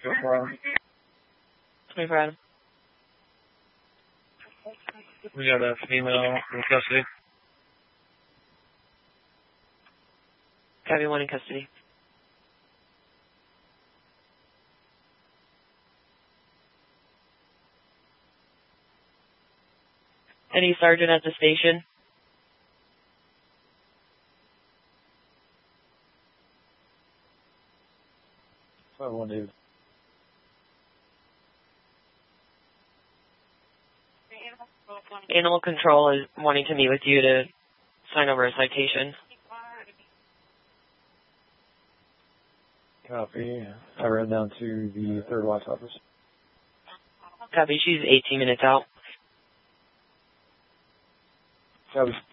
24 Adam. 24 Adam. We got a female in custody. Copy, 1 in custody. Any sergeant at the station? One David. Animal control is wanting to meet with you to sign over a citation. Copy. I ran down to the third watch office. Copy, she's 18 minutes out. Copy.